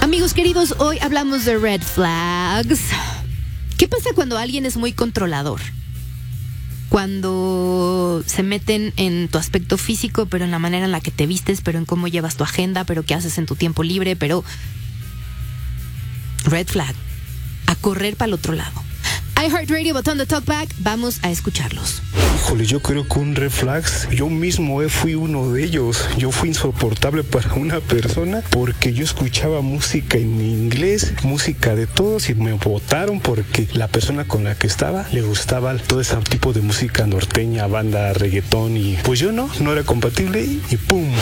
Amigos queridos, hoy hablamos de red flags. ¿Qué pasa cuando alguien es muy controlador? Cuando se meten en tu aspecto físico, pero en la manera en la que te vistes, pero en cómo llevas tu agenda, pero qué haces en tu tiempo libre, pero... red flag. A correr para el otro lado. iHeartRadio, botón de talkback. Vamos a escucharlos. Híjole, yo creo que un red flags, yo mismo fui uno de ellos. Yo fui insoportable para una persona porque yo escuchaba música en inglés, música de todos, y me votaron porque la persona con la que estaba le gustaba todo ese tipo de música norteña, banda, reggaetón, y pues yo no era compatible y ¡pum!